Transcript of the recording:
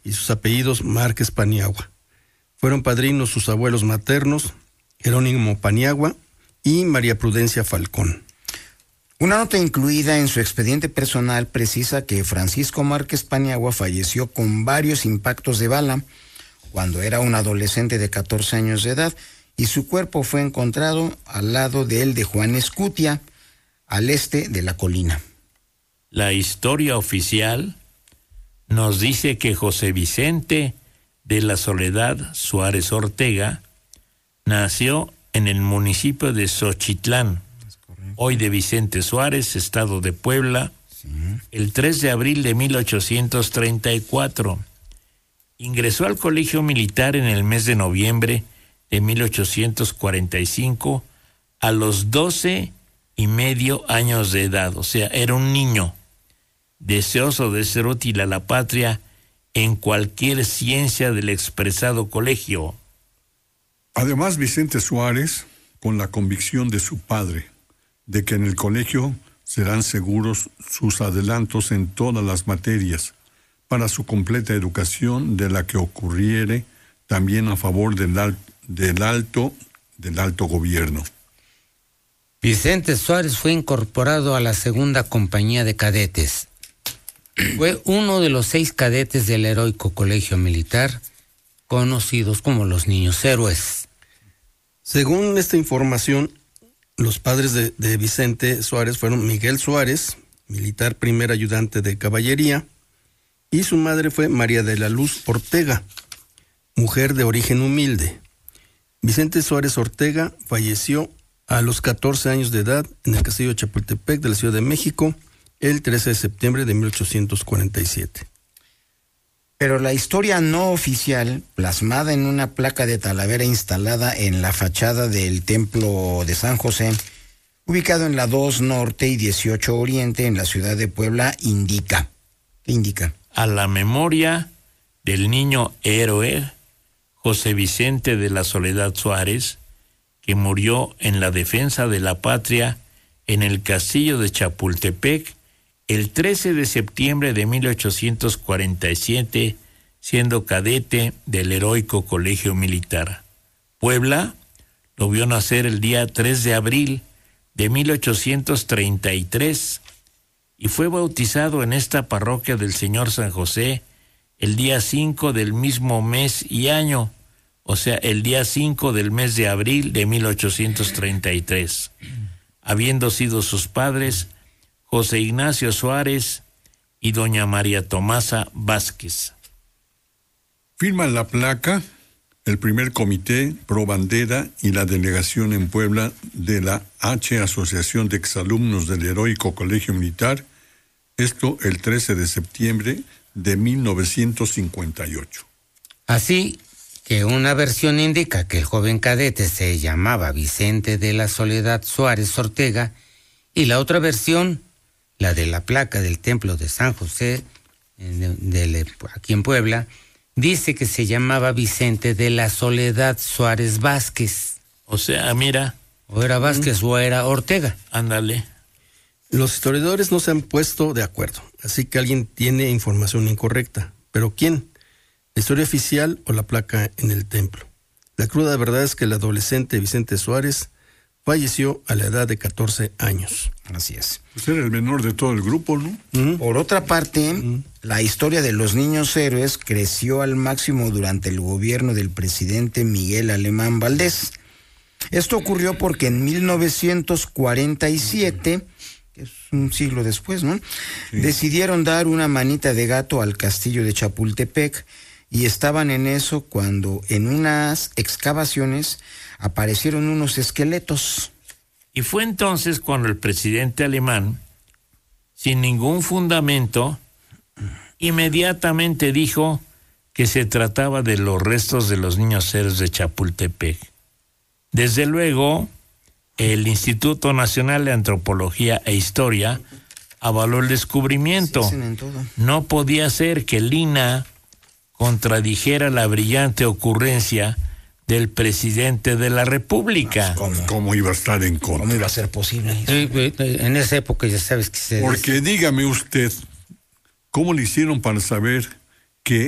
y sus apellidos Márquez Paniagua. Fueron padrinos sus abuelos maternos, Jerónimo Paniagua y María Prudencia Falcón. Una nota incluida en su expediente personal precisa que Francisco Márquez Paniagua falleció con varios impactos de bala cuando era un adolescente de 14 años de edad y su cuerpo fue encontrado al lado del de Juan Escutia, al este de la colina. La historia oficial nos dice que José Vicente de la Soledad Suárez Ortega nació en el municipio de Xochitlán, hoy de Vicente Suárez, estado de Puebla, el 3 de abril de 1834. Ingresó al colegio militar en el mes de noviembre de 1845 a los 12 y medio años de edad, o sea, era un niño deseoso de ser útil a la patria en cualquier ciencia del expresado colegio. Además, Vicente Suárez, con la convicción de su padre, de que en el colegio serán seguros sus adelantos en todas las materias, para su completa educación de la que ocurriere también a favor del alto gobierno. Vicente Suárez fue incorporado a la segunda compañía de cadetes. Fue uno de los 6 cadetes del heroico colegio militar, conocidos como los Niños Héroes. Según esta información, los padres de Vicente Suárez fueron Miguel Suárez, militar primer ayudante de caballería, y su madre fue María de la Luz Ortega, mujer de origen humilde. Vicente Suárez Ortega falleció a los 14 años de edad en el castillo de Chapultepec de la Ciudad de México el 13 de septiembre de 1847. Pero la historia no oficial, plasmada en una placa de Talavera instalada en la fachada del Templo de San José, ubicado en la 2 Norte y 18 Oriente en la ciudad de Puebla, indica. ¿Qué indica? A la memoria del niño héroe José Vicente de la Soledad Suárez, que murió en la defensa de la patria en el castillo de Chapultepec el 13 de septiembre de 1847, siendo cadete del heroico colegio militar. Puebla lo vio nacer el día 3 de abril de 1833 y fue bautizado en esta parroquia del Señor San José el día 5 del mismo mes y año, o sea, el día 5 del mes de abril de 1833, habiendo sido sus padres José Ignacio Suárez y doña María Tomasa Vázquez. Firman la placa el primer comité pro bandera y la delegación en Puebla de la H. Asociación de Exalumnos del Heroico Colegio Militar, esto el 13 de septiembre de 1958. Así que una versión indica que el joven cadete se llamaba Vicente de la Soledad Suárez Ortega y la otra versión, la de la placa del Templo de San José, aquí en Puebla, dice que se llamaba Vicente de la Soledad Suárez Vázquez. O sea, mira. O era Vázquez o era Ortega. Ándale. Los historiadores no se han puesto de acuerdo, así que alguien tiene información incorrecta. ¿Pero quién? ¿La historia oficial o la placa en el templo? La cruda verdad es que el adolescente Vicente Suárez falleció a la edad de 14 años. Así es. Pues era el menor de todo el grupo, ¿no? Por otra parte, la historia de los niños héroes creció al máximo durante el gobierno del presidente Miguel Alemán Valdés. Esto ocurrió porque en 1947, que es un siglo después, ¿no? Sí. Decidieron dar una manita de gato al castillo de Chapultepec y estaban en eso cuando en unas excavaciones aparecieron unos esqueletos. Y fue entonces cuando el presidente alemán, sin ningún fundamento, inmediatamente dijo que se trataba de los restos de los niños héroes de Chapultepec. Desde luego, el Instituto Nacional de Antropología e Historia avaló el descubrimiento. Sí, en todo. No podía ser que el INAH contradijera la brillante ocurrencia del presidente de la República. ¿Cómo iba a estar en contra? ¿Cómo iba a ser posible eso? En esa época ya sabes que se... Porque dígame usted, ¿cómo le hicieron para saber